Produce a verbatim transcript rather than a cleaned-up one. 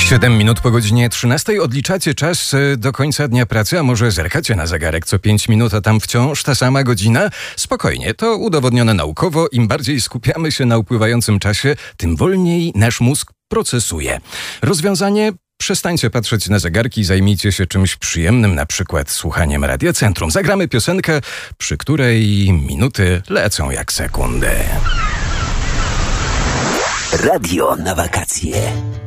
siedem minut po godzinie trzynastej. Odliczacie czas do końca dnia pracy, a może zerkacie na zegarek co pięć minut, a tam wciąż ta sama godzina? Spokojnie, to udowodnione naukowo. Im bardziej skupiamy się na upływającym czasie, tym wolniej nasz mózg procesuje. Rozwiązanie? Przestańcie patrzeć na zegarki i zajmijcie się czymś przyjemnym, na przykład słuchaniem Radia Centrum. Zagramy piosenkę, przy której minuty lecą jak sekundy. Radio na wakacje.